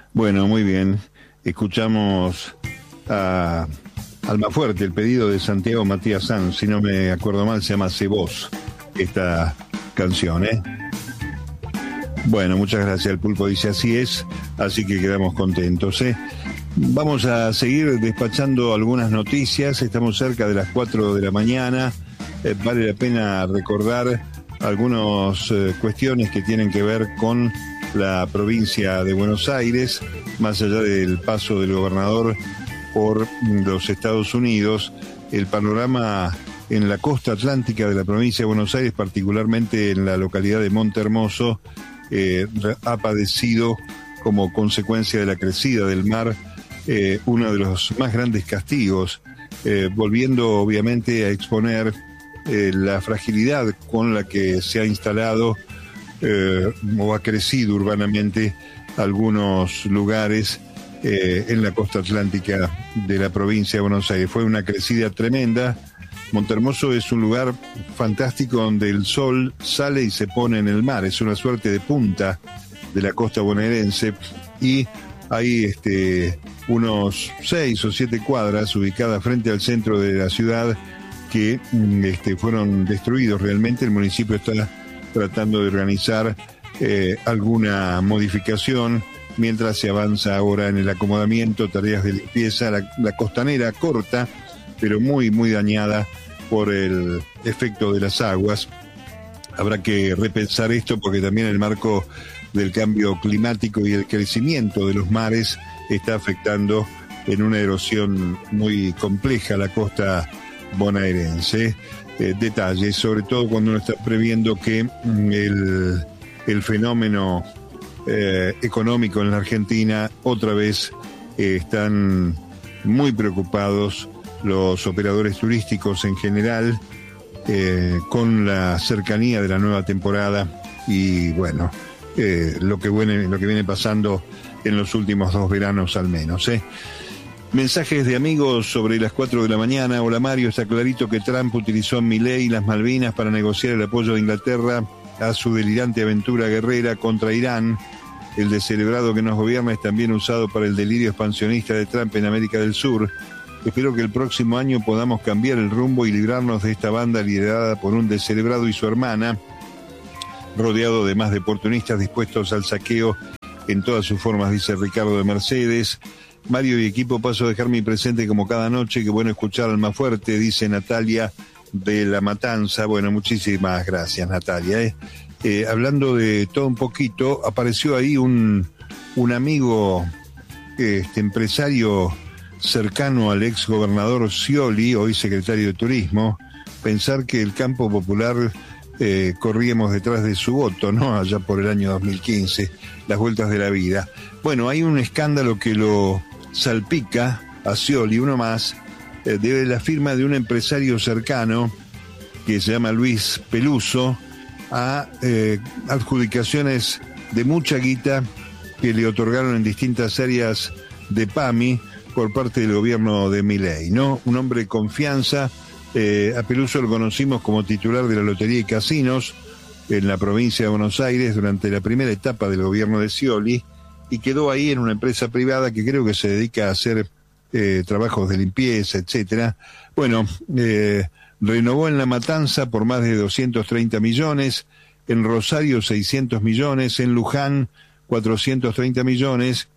Bueno, muy bien. Escuchamos a Almafuerte, el pedido de Santiago Matías Sanz, si no me acuerdo mal, se llama Cebos, esta canción, ¿eh? Bueno, muchas gracias. El Pulpo dice así es, así que quedamos contentos, ¿eh? Vamos a seguir despachando algunas noticias. Estamos cerca de las 4 de la mañana. Vale la pena recordar algunas cuestiones que tienen que ver con la provincia de Buenos Aires, más allá del paso del gobernador por los Estados Unidos. El panorama en la costa atlántica de la provincia de Buenos Aires, particularmente en la localidad de Monte Hermoso, ha padecido como consecuencia de la crecida del mar uno de los más grandes castigos, volviendo obviamente a exponer la fragilidad con la que se ha instalado o ha crecido urbanamente algunos lugares en la costa atlántica de la provincia de Buenos Aires. Fue una crecida tremenda. Montehermoso es un lugar fantástico donde el sol sale y se pone en el mar, es una suerte de punta de la costa bonaerense, y hay unos 6 o 7 cuadras ubicadas frente al centro de la ciudad que fueron destruidos realmente. El municipio está tratando de organizar alguna modificación mientras se avanza ahora en el acomodamiento, tareas de limpieza. La costanera corta, pero muy, muy dañada por el efecto de las aguas. Habrá que repensar esto porque también el marco del cambio climático y el crecimiento de los mares está afectando en una erosión muy compleja la costa bonaerense. Detalles, sobre todo cuando uno está previendo que el fenómeno económico en la Argentina otra vez están muy preocupados los operadores turísticos en general con la cercanía de la nueva temporada y bueno, lo que viene pasando en los últimos 2 veranos al menos. Mensajes de amigos sobre las 4 de la mañana. Hola Mario, está clarito que Trump utilizó a Milei y las Malvinas para negociar el apoyo de Inglaterra a su delirante aventura guerrera contra Irán. El descerebrado que nos gobierna es también usado para el delirio expansionista de Trump en América del Sur. Espero que el próximo año podamos cambiar el rumbo y librarnos de esta banda liderada por un descerebrado y su hermana, rodeado de más de oportunistas dispuestos al saqueo en todas sus formas, dice Ricardo de Mercedes. Mario y equipo, paso a dejar mi presente como cada noche. Qué bueno escuchar Almafuerte, dice Natalia de La Matanza. Bueno, muchísimas gracias, Natalia. Hablando de todo un poquito, apareció ahí un amigo, empresario cercano al ex gobernador Scioli, hoy secretario de Turismo. Pensar que el campo popular corríamos detrás de su voto, ¿no? Allá por el año 2015, las vueltas de la vida. Bueno, hay un escándalo que lo salpica a Scioli, uno más, de la firma de un empresario cercano que se llama Luis Peluso a adjudicaciones de mucha guita que le otorgaron en distintas áreas de PAMI por parte del gobierno de Milei, ¿no? Un hombre de confianza. A Peluso lo conocimos como titular de la Lotería y Casinos en la provincia de Buenos Aires durante la primera etapa del gobierno de Scioli, y quedó ahí en una empresa privada que creo que se dedica a hacer trabajos de limpieza, etcétera. Bueno, renovó en La Matanza por más de 230 millones, en Rosario 600 millones, en Luján 430 millones.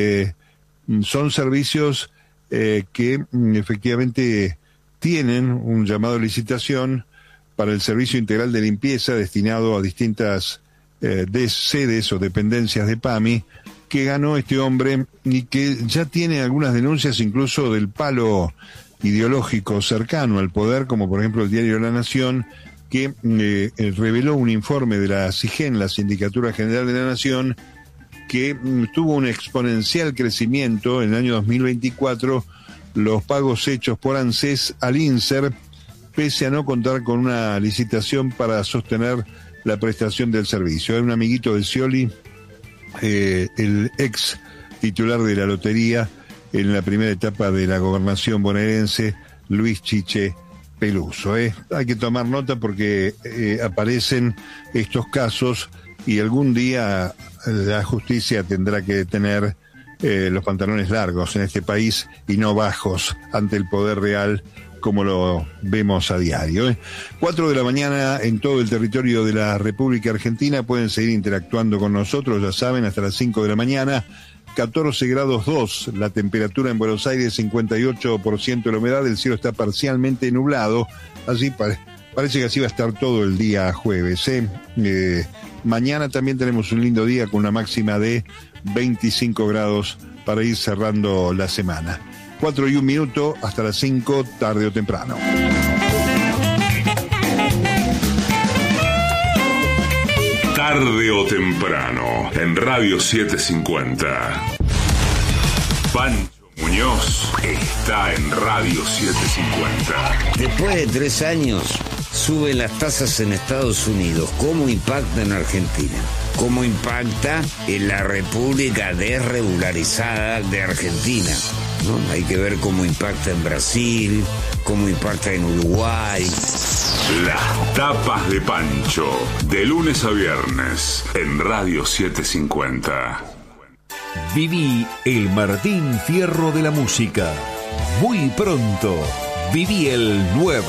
Son servicios que efectivamente tienen un llamado a licitación para el servicio integral de limpieza destinado a distintas sedes o dependencias de PAMI, que ganó este hombre y que ya tiene algunas denuncias incluso del palo ideológico cercano al poder, como por ejemplo el diario La Nación, que reveló un informe de la SIGEN, la Sindicatura General de la Nación, que tuvo un exponencial crecimiento en el año 2024 los pagos hechos por ANSES al INSER, pese a no contar con una licitación para sostener la prestación del servicio. Hay un amiguito de Scioli, el ex titular de la lotería en la primera etapa de la gobernación bonaerense, Luis Chiche Peluso. Hay que tomar nota porque aparecen estos casos y algún día la justicia tendrá que tener los pantalones largos en este país y no bajos ante el poder real como lo vemos a diario. 4 de la mañana en todo el territorio de la República Argentina. Pueden seguir interactuando con nosotros, ya saben, hasta las 5 de la mañana. 14 grados 2, la temperatura en Buenos Aires, 58% de la humedad, el cielo está parcialmente nublado, así parece que así va a estar todo el día jueves. Mañana también tenemos un lindo día con una máxima de 25 grados para ir cerrando la semana. 4 y 1 minuto, hasta las 5, tarde o temprano. Tarde o temprano, en Radio 750. Pancho Muñoz está en Radio 750. Después de 3 años, suben las tasas en Estados Unidos. ¿Cómo impacta en Argentina? ¿Cómo impacta en la República desregularizada de Argentina? ¿No? Hay que ver cómo impacta en Brasil, cómo impacta en Uruguay. Las tapas de Pancho, de lunes a viernes, en Radio 750. Viví el Martín Fierro de la música. Muy pronto, viví el 9.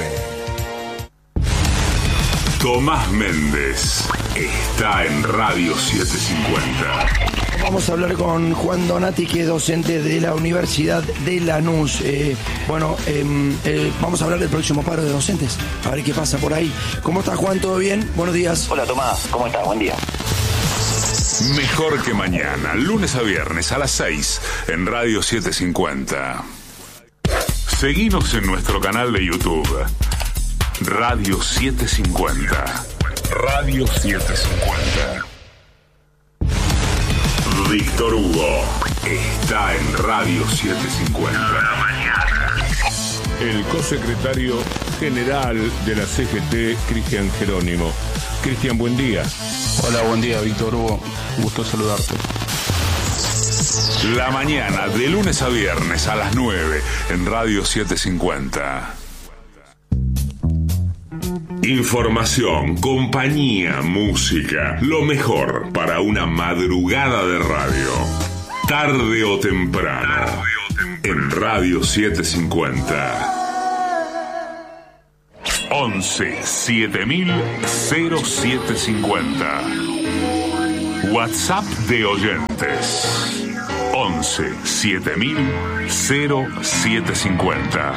Tomás Méndez está en Radio 750. Vamos a hablar con Juan Donati, que es docente de la Universidad de Lanús. Vamos a hablar del próximo paro de docentes, a ver qué pasa por ahí. ¿Cómo estás, Juan? ¿Todo bien? Buenos días. Hola, Tomás. ¿Cómo estás? Buen día. Mejor que mañana, lunes a viernes a las 6 en Radio 750. Seguinos en nuestro canal de YouTube, Radio 750. Radio 750. Víctor Hugo está en Radio 750. El cosecretario general de la CGT, Cristian Jerónimo. Cristian, buen día. Hola, buen día, Víctor Hugo. Un gusto saludarte. La mañana, de lunes a viernes a las 9 en Radio 750. Información, compañía, música, lo mejor para una madrugada de radio. Tarde o temprano, en Radio 750. 11 7000 0750. WhatsApp de oyentes. 11 7000 0750.